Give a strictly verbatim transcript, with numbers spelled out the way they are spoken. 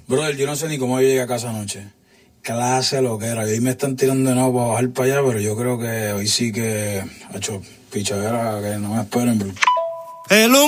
Brother, yo no sé ni cómo yo llegué a casa anoche. Clase lo que era. Y hoy me están tirando de nuevo para bajar para allá, pero yo creo que hoy sí que ha hecho pichadera que no me esperen, bro. El